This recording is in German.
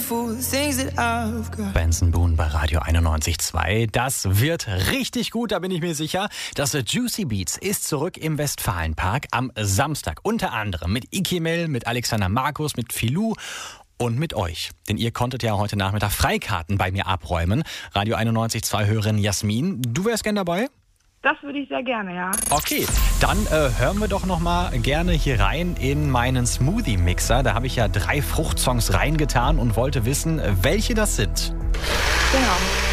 beautiful things that I've got. Benson Boone bei Radio 91.2. Das wird richtig gut, da bin ich mir sicher. Das Juicy Beats ist zurück im Westfalenpark am Samstag. Unter anderem mit Ikemel, mit Alexander Markus, mit Filou und mit euch. Denn ihr konntet ja heute Nachmittag Freikarten bei mir abräumen. Radio 91.2 Hörerin Jasmin, du wärst gern dabei? Das würde ich sehr gerne, ja. Okay, dann hören wir doch noch mal gerne hier rein in meinen Smoothie-Mixer. Da habe ich ja 3 Fruchtsongs reingetan und wollte wissen, welche das sind. Genau.